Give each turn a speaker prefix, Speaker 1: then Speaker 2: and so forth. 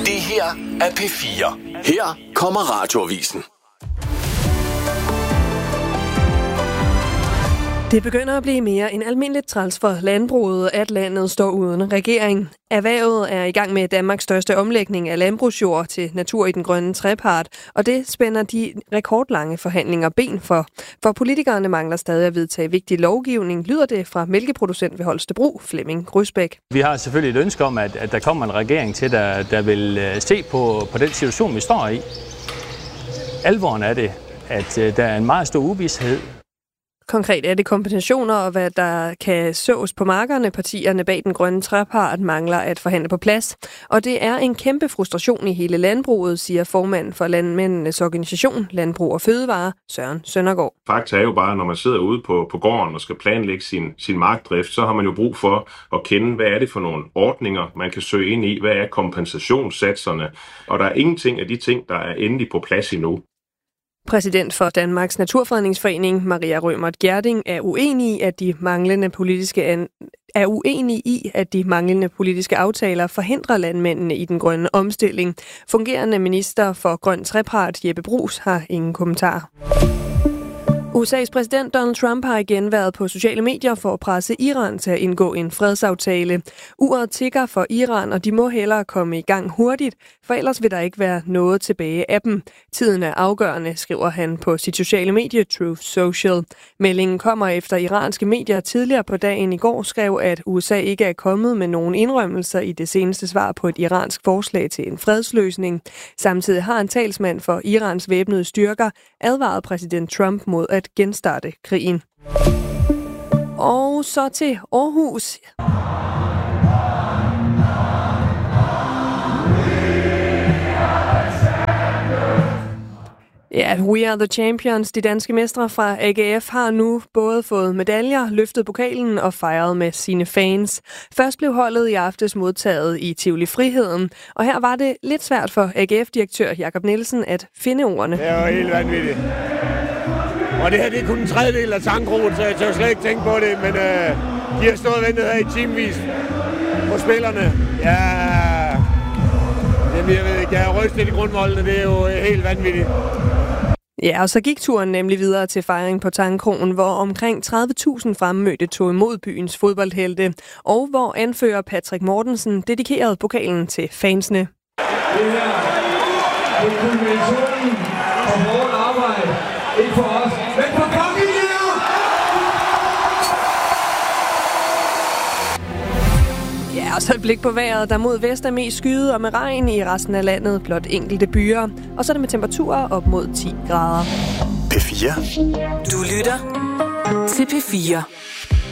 Speaker 1: Det her er P4. Her kommer Radioavisen.
Speaker 2: Det begynder at blive mere end almindeligt træls for landbruget, at landet står uden regering. Erhvervet er i gang med Danmarks største omlægning af landbrugsjord til natur i den grønne trepart, og det spænder de rekordlange forhandlinger ben for. For politikerne mangler stadig at vedtage vigtig lovgivning, lyder det fra mælkeproducent ved Holstebro, Flemming Grøsbæk.
Speaker 3: Vi har selvfølgelig et ønske om, at der kommer en regering til, der vil se på den situation, vi står i. Alvoren er det, at der er en meget stor uvished.
Speaker 2: Konkret er det kompensationer og hvad der kan sås på markerne. Partierne bag den grønne trepart mangler at forhandle på plads. Og det er en kæmpe frustration i hele landbruget, siger formanden for landmændenes organisation, Landbrug og Fødevare, Søren Søndergaard.
Speaker 4: Fakta er jo bare, når man sidder ude på gården og skal planlægge sin markdrift, så har man jo brug for at kende, hvad er det for nogle ordninger, man kan søge ind i, hvad er kompensationssatserne. Og der er ingenting af de ting, der er endelig på plads endnu.
Speaker 2: Præsident for Danmarks Naturfredningsforening, Maria Rømert Gjerding, er uenig i, at de manglende politiske aftaler forhindrer landmændene i den grønne omstilling. Fungerende minister for grøn trepart, Jeppe Bruus, har ingen kommentar. USA's præsident Donald Trump har igen været på sociale medier for at presse Iran til at indgå en fredsaftale. Uret tikker for Iran, og de må hellere komme i gang hurtigt, for ellers vil der ikke være noget tilbage af dem. Tiden er afgørende, skriver han på sit sociale medie Truth Social. Meldingen kommer efter iranske medier tidligere på dagen i går skrev, at USA ikke er kommet med nogen indrømmelser i det seneste svar på et iransk forslag til en fredsløsning. Samtidig har en talsmand for Irans væbnede styrker advaret præsident Trump mod at genstarte krigen. Og så til Aarhus. Ja, We Are The Champions, de danske mestre fra AGF, har nu både fået medaljer, løftet pokalen og fejret med sine fans. Først blev holdet i aftes modtaget i Tivoli Friheden, og her var det lidt svært for AGF-direktør Jakob Nielsen at finde ordene.
Speaker 5: Det var helt vanvittigt. Og det her, det er kun en tredjedel af tankroen, så jeg tør slet ikke tænke på det, men de har stået og ventet her i timevis på spillerne. Ja, jamen, jeg ved ikke, jeg har rystet i grundvoldene, det er jo helt vanvittigt.
Speaker 2: Ja, og så gik turen nemlig videre til fejring på Tangkroen, hvor omkring 30.000 fremmødte tog imod byens fodboldhelte, og hvor anfører Patrick Mortensen dedikerede pokalen til fansene.
Speaker 6: Det her er kulminationen af hårdt arbejde, ikke for os, men for fucking jer!
Speaker 2: Ja, og så et blik på vejret, der mod vest er mest skyet og med regn i resten af landet, blot enkelte byer. Og så er det med temperaturer op mod 10 grader.
Speaker 1: P4.
Speaker 7: Du lytter til P4.